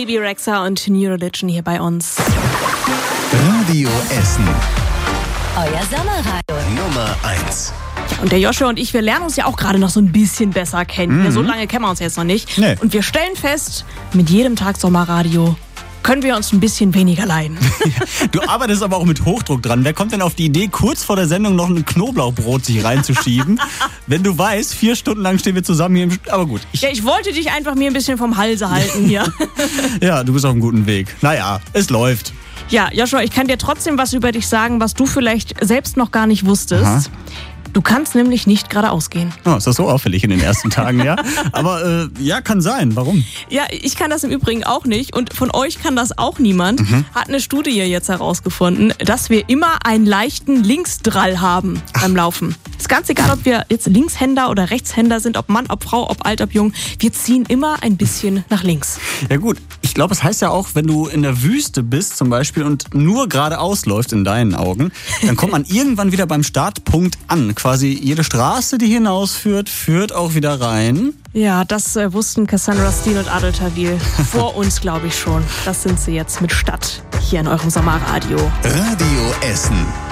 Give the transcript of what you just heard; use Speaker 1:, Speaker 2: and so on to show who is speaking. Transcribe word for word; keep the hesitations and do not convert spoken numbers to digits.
Speaker 1: Bibi Rexha und New Religion hier bei uns.
Speaker 2: Radio Essen.
Speaker 3: Euer Sommerradio
Speaker 2: Nummer eins.
Speaker 1: Und der Joshua und ich, wir lernen uns ja auch gerade noch so ein bisschen besser kennen.
Speaker 2: Mhm.
Speaker 1: Ja, so lange kennen wir uns jetzt noch nicht.
Speaker 2: Nee.
Speaker 1: Und wir stellen fest, mit jedem Tag Sommerradio können wir uns ein bisschen weniger leiden.
Speaker 2: Du arbeitest aber auch mit Hochdruck dran. Wer kommt denn auf die Idee, kurz vor der Sendung noch ein Knoblauchbrot sich reinzuschieben? Wenn du weißt, vier Stunden lang stehen wir zusammen hier im... St- aber gut. Ich,
Speaker 1: Ja, ich wollte dich einfach mir ein bisschen vom Halse halten hier.
Speaker 2: ja, du bist auf einem guten Weg. Naja, es läuft.
Speaker 1: Ja, Joshua, ich kann dir trotzdem was über dich sagen, was du vielleicht selbst noch gar nicht wusstest.
Speaker 2: Aha.
Speaker 1: Du kannst nämlich nicht geradeaus gehen.
Speaker 2: Oh, ist das so auffällig in den ersten Tagen, ja? Aber äh, ja, kann sein. Warum?
Speaker 1: Ja, ich kann das im Übrigen auch nicht und von euch kann das auch niemand.
Speaker 2: Mhm.
Speaker 1: Hat eine Studie jetzt herausgefunden, dass wir immer einen leichten Linksdrall haben beim Laufen. Ist ganz egal, ob wir jetzt Linkshänder oder Rechtshänder sind, ob Mann, ob Frau, ob alt, ob jung. Wir ziehen immer ein bisschen nach links.
Speaker 2: Ja gut, ich glaube, es heißt ja auch, wenn du in der Wüste bist zum Beispiel und nur geradeaus läufst in deinen Augen, dann kommt man irgendwann wieder beim Startpunkt an. Quasi jede Straße, die hinausführt, führt auch wieder rein.
Speaker 1: Ja, das äh, wussten Cassandra Steen und Adel Tawil vor uns, glaube ich schon. Das sind sie jetzt mit Stadt hier in eurem Sommerradio.
Speaker 4: Radio Essen.